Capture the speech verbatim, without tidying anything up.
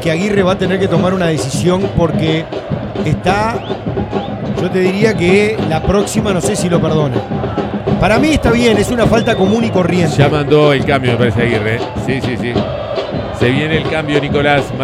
que Aguirre va a tener que tomar una decisión porque está, yo te diría que la próxima no sé si lo perdona. Para mí está bien, es una falta común y corriente. Ya mandó el cambio, me parece, Aguirre. Sí, sí, sí. Se viene el cambio, Nicolás.